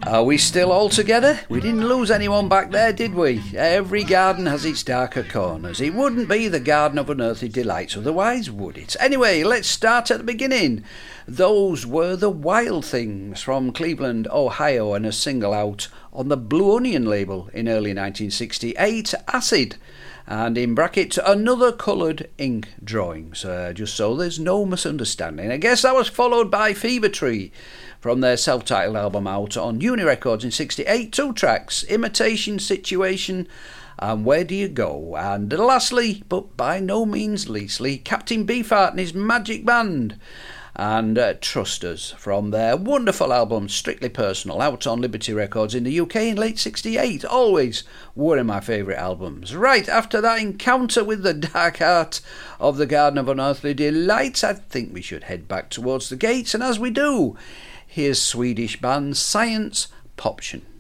Are we still all together? We didn't lose anyone back there, did we? Every garden has its darker corners. It wouldn't be the Garden of Unearthly Delights otherwise, would it? Anyway, let's start at the beginning. Those were the Wild Things from Cleveland, Ohio, and a single out on the Blue Onion label in early 1968, Acid. And in brackets, another coloured ink drawings, just so there's no misunderstanding. I guess that was followed by Fever Tree from their self-titled album out on Uni Records in 68, 2 tracks, Imitation, Situation, and Where Do You Go? And lastly, but by no means leastly, Captain Beefheart and his Magic Band and Trust Us from their wonderful album Strictly Personal out on Liberty Records in the UK in late 68. Always one of my favourite albums. Right, after that encounter with the dark art of the Garden of Unearthly Delights, I think we should head back towards the gates, and as we do, here's Swedish band Science Poption.